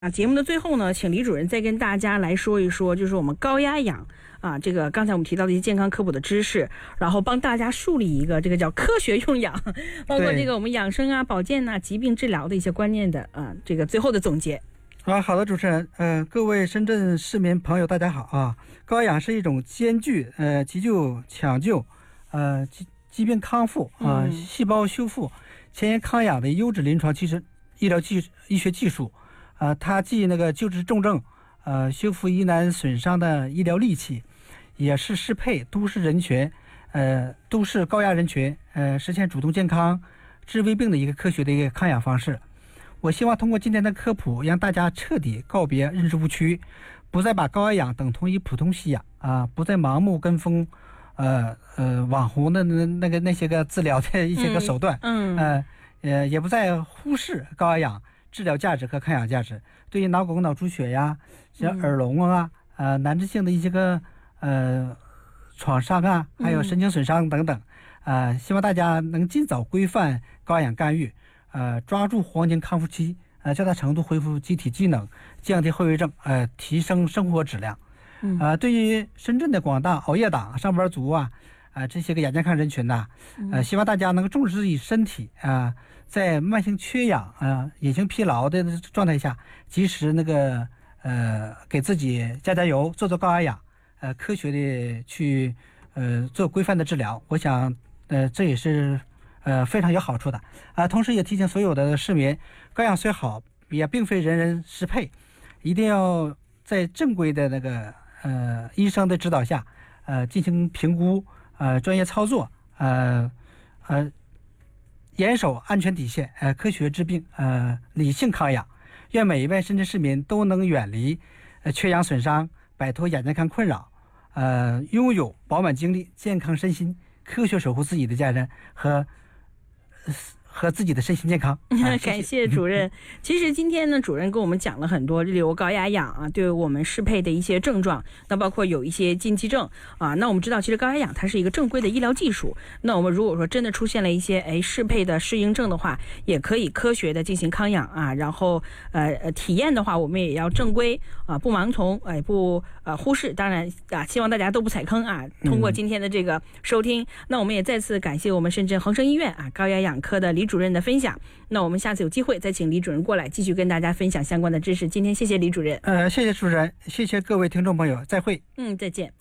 节目的最后呢，请李主任再跟大家来说一说，就是我们高压氧这个刚才我们提到的一些健康科普的知识，然后帮大家树立一个这个叫科学用氧，包括这个我们养生保健疾病治疗的一些观念的这个最后的总结。 好的，主持人，各位深圳市民朋友，大家好啊！高氧是一种兼具急救、抢救、疾病康复细胞修复、前沿抗氧的优质临床医学技术。它既救治重症，修复疑难损伤的医疗利器，也是适配都市高压人群实现主动健康、治未病的一个科学的一个抗氧方式。我希望通过今天的科普，让大家彻底告别认知误区，不再把高压氧等同于普通吸氧不再盲目跟风网红的那些个治疗的一些个手段，也不再忽视高压氧治疗价值和抗氧价值，对于脑梗、脑出血呀、像耳聋难治性的一些个创伤还有神经损伤等等，希望大家能尽早规范高压氧干预，抓住黄金康复期，较大程度恢复机体机能，降低后遗症，提升生活质量。对于深圳的广大熬夜党、上班族这些个亚健康人群希望大家能重视自己身体在慢性缺氧隐形疲劳的状态下，及时给自己加油，做高压氧，科学的去做规范的治疗。我想这也是非常有好处的同时也提醒所有的市民，高氧虽好，也并非人人适配，一定要在正规的医生的指导下进行评估，专业操作，严守安全底线，科学治病，理性抗氧。愿每一位深圳市民都能远离缺氧损伤，摆脱亚健康困扰，拥有饱满精力、健康身心，科学守护自己的家人和自己的身心健康。 感谢主任。其实今天呢，主任跟我们讲了很多，例如高压氧对我们适配的一些症状，那包括有一些禁忌症那我们知道，其实高压氧它是一个正规的医疗技术。那我们如果说真的出现了一些适配的适应症的话，也可以科学的进行抗氧然后体验的话，我们也要正规不盲从，不忽视。当然希望大家都不踩坑通过今天的这个收听，那我们也再次感谢我们深圳恒生医院高压氧科的李主任的分享。那我们下次有机会再请李主任过来继续跟大家分享相关的知识。今天谢谢李主任。 谢谢主持人，谢谢各位听众朋友，再会。 再见。